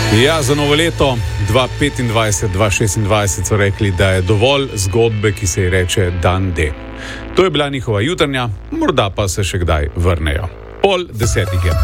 Ja, za novo leto 2025-2026 so rekli, da je dovolj zgodbe, ki se ji reče dan D. To je bila njihova jutranja, morda pa se še kdaj vrnejo. 9:30 je.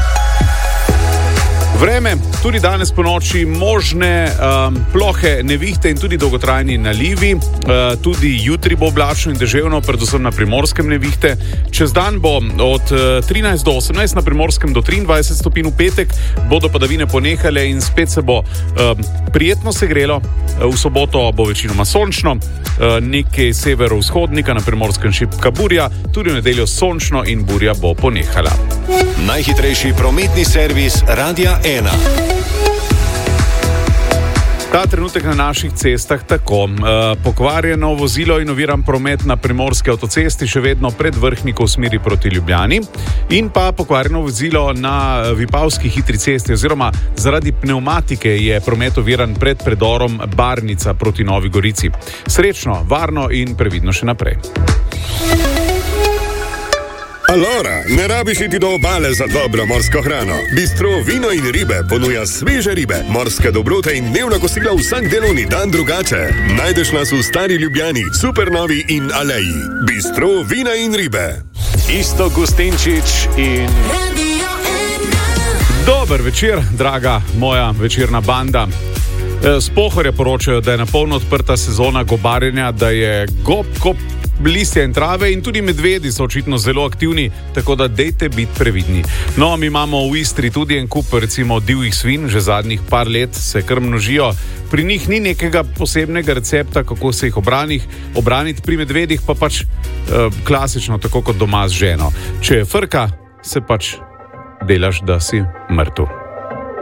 Vreme, tudi danes po noči možne plohe nevihte in tudi dolgotrajni nalivi. Tudi jutri bo oblačno in deževno, predvsem na Primorskem nevihte. Čez dan bo od 13 do 18, na Primorskem do 23 stopinj, v petek bodo padavine ponehale in spet se bo prijetno segrelo. V soboto bo večinoma sončno, nekaj severovzhodnika, na Primorskem šibka burja, tudi v nedeljo sončno in burja bo ponehala. Najhitrejši prometni servis Radia 1. Ta trenutek na naših cestah tako. Pokvarjeno vozilo in oviran promet na Primorski avtocesti še vedno pred Vrhnikom v smeri proti Ljubljani in pa pokvarjeno vozilo na Vipavski hitri cesti oziroma zaradi pnevmatike je promet oviran pred predorom Barnica proti Novi Gorici. Srečno, varno in previdno še naprej. Alora, ne rabiš iti do obale za dobro morsko hrano. Bistro Vino in ribe ponuja sveže ribe, morske dobrote in dnevna kosila vsak delovni dan drugače. Najdeš nas v Stari Ljubljani, Supernovi in Aleji. Bistro Vina in ribe. Isto Gustinčič in... Dober večer, draga moja večerna banda. S Pohorja poročajo, da je na polno odprta sezona gobarjenja, da je gob listja in trave in tudi medvedi so očitno zelo aktivni, tako da dejte biti previdni. No, mi imamo v Istri tudi en kup recimo divjih svin, že zadnjih par let se kar množijo. Pri njih ni nekega posebnega recepta, kako se jih obraniti, pri medvedih pa pač klasično, tako kot doma z ženo. Če je frka, se pač delaš, da si mrtev.